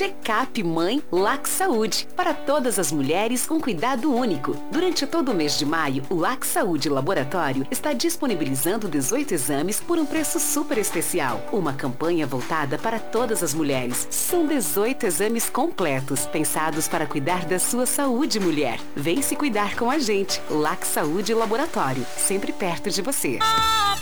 Check-up Mãe LAC Saúde, para todas as mulheres com cuidado único. Durante todo o mês de maio, o LAC Saúde Laboratório está disponibilizando 18 exames por um preço super especial. Uma campanha voltada para todas as mulheres. São 18 exames completos, pensados para cuidar da sua saúde, mulher. Vem se cuidar com a gente. LAC Saúde Laboratório, sempre perto de você.